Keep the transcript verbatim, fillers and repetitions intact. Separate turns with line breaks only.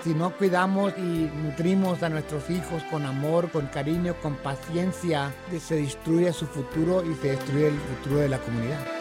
Si no cuidamos y nutrimos a nuestros hijos con amor, con cariño, con paciencia, se destruye su futuro y se destruye el futuro de la comunidad.